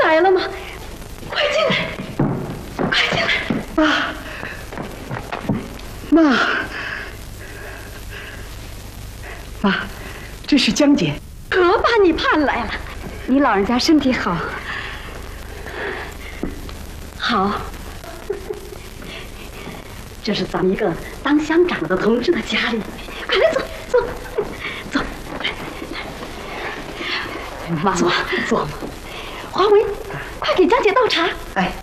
来了吗？快进来，快进来！ 妈，妈，这是江姐， 可把你盼来了。你老人家身体好？好。这是咱们一个当乡长的同志的家里，快来坐坐坐。妈妈，坐。华为，快给江姐倒茶。 哎。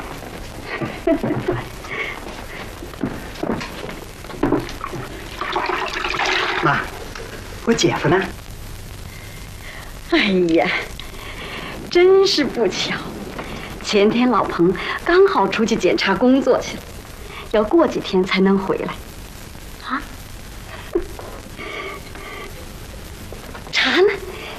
妈，我姐夫呢？ 哎呀，真是不巧，前天老彭刚好出去检查工作去了，要过几天才能回来。啊？茶呢？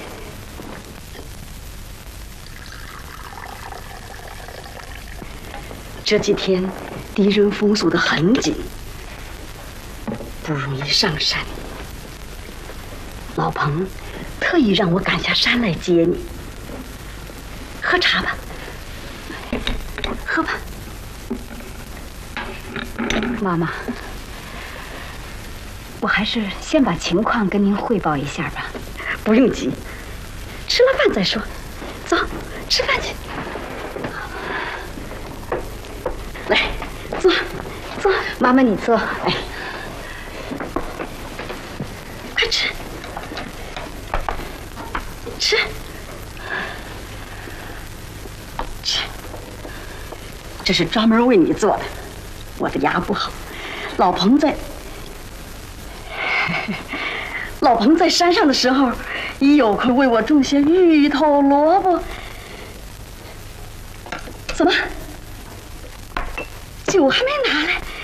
这几天敌人封锁得很紧，不容易上山。老彭特意让我赶下山来接你。喝茶吧，喝吧。妈妈，我还是先把情况跟您汇报一下吧。不用急，吃了饭再说。走，吃饭去。来，坐，坐。妈妈，你坐。哎，快吃，吃，吃。这是专门为你做的。我的牙不好，老彭在山上的时候，一有空为我种些芋头、萝卜。怎么？酒还没拿来？